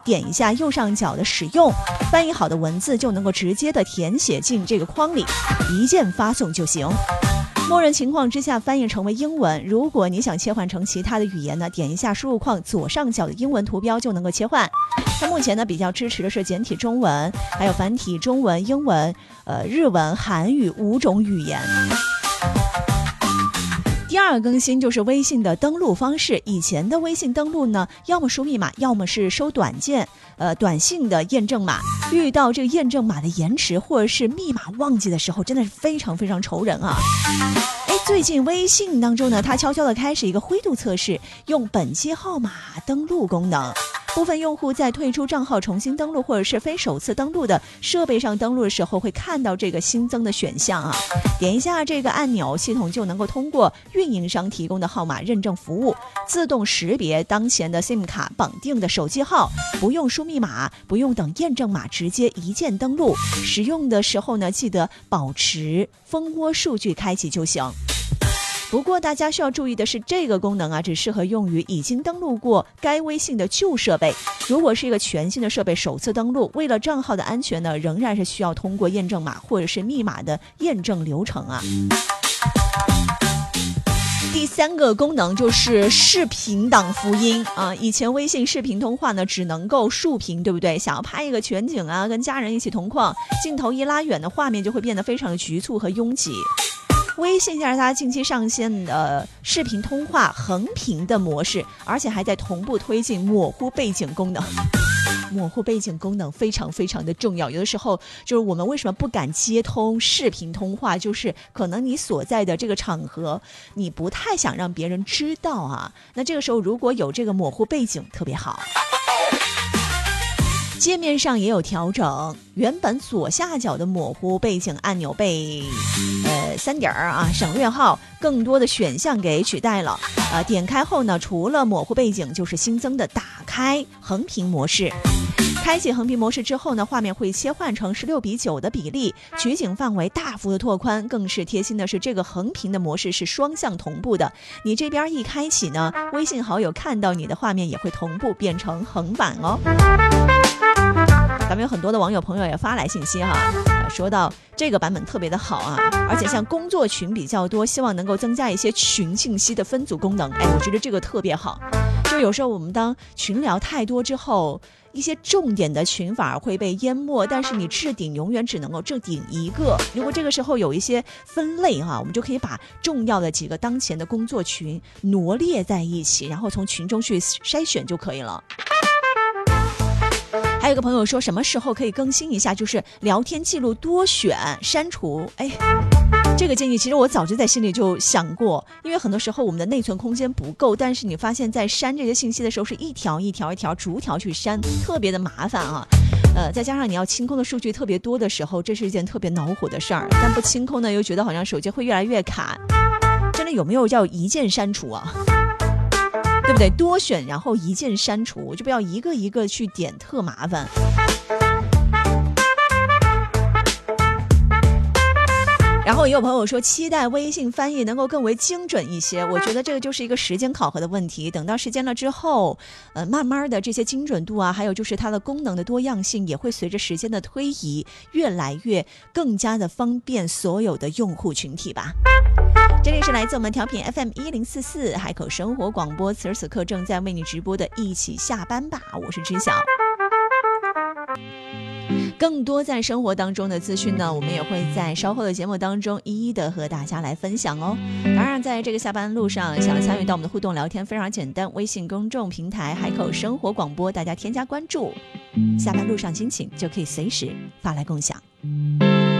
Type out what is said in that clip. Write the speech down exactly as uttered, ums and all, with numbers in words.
点一下右上角的使用，翻译好的文字就能够直接的填写进这个框里，一键发送就行。默认情况之下翻译成为英文，如果你想切换成其他的语言呢，点一下输入框左上角的英文图标就能够切换。它目前呢比较支持的是简体中文，还有繁体中文、英文、呃日文、韩语五种语言。第二个更新就是微信的登录方式，以前的微信登录呢，要么输密码，要么是收短件，呃，短信的验证码。遇到这个验证码的延迟，或者是密码忘记的时候，真的是非常非常愁人啊！哎，最近微信当中呢，它悄悄的开始一个灰度测试，用本机号码登录功能。部分用户在退出账号重新登录或者是非首次登录的设备上登录的时候，会看到这个新增的选项啊，点一下这个按钮，系统就能够通过运营商提供的号码认证服务，自动识别当前的 SIM 卡绑定的手机号，不用输密码，不用等验证码，直接一键登录。使用的时候呢，记得保持蜂窝数据开启就行。不过大家需要注意的是，这个功能啊，只适合用于已经登录过该微信的旧设备。如果是一个全新的设备首次登录，为了账号的安全呢，仍然是需要通过验证码或者是密码的验证流程啊。第三个功能就是视频档福音啊，以前微信视频通话呢只能够竖屏，对不对？想要拍一个全景啊，跟家人一起同框，镜头一拉远的画面就会变得非常的局促和拥挤。微信现在它近期上线的视频通话横屏的模式，而且还在同步推进模糊背景功能。模糊背景功能非常非常的重要，有的时候就是我们为什么不敢接通视频通话，就是可能你所在的这个场合你不太想让别人知道啊，那这个时候如果有这个模糊背景特别好。界面上也有调整，原本左下角的模糊背景按钮被呃三点儿啊省略号更多的选项给取代了。呃，点开后呢，除了模糊背景，就是新增的打开横屏模式。开启横屏模式之后呢，画面会切换成十六比九的比例，取景范围大幅的拓宽。更是贴心的是，这个横屏的模式是双向同步的。你这边一开启呢，微信好友看到你的画面也会同步变成横版哦。咱们有很多的网友朋友也发来信息哈，说到这个版本特别的好啊，而且像工作群比较多，希望能够增加一些群信息的分组功能。哎，我觉得这个特别好。就有时候我们当群聊太多之后，一些重点的群反而会被淹没，但是你置顶永远只能够置顶一个。如果这个时候有一些分类哈，我们就可以把重要的几个当前的工作群罗列在一起，然后从群中去筛选就可以了。还有个朋友说什么时候可以更新一下，就是聊天记录多选删除。哎，这个建议其实我早就在心里就想过，因为很多时候我们的内存空间不够，但是你发现在删这些信息的时候是一条一条一条逐条去删，特别的麻烦啊。呃，再加上你要清空的数据特别多的时候，这是一件特别恼火的事儿。但不清空呢，又觉得好像手机会越来越卡。真的有没有叫一键删除啊？对不对？多选然后一键删除，就不要一个一个去点，特麻烦。然后也有朋友说期待微信翻译能够更为精准一些，我觉得这个就是一个时间考核的问题，等到时间了之后呃，慢慢的这些精准度啊，还有就是它的功能的多样性也会随着时间的推移越来越更加的方便所有的用户群体吧。这里是来自我们调频 F M 一零四四海口生活广播，此时此刻正在为你直播的一起下班吧，我是知晓。更多在生活当中的资讯呢，我们也会在稍后的节目当中一一的和大家来分享哦。当然在这个下班路上想参与到我们的互动聊天非常简单，微信公众平台海口生活广播，大家添加关注，下班路上心情就可以随时发来共享。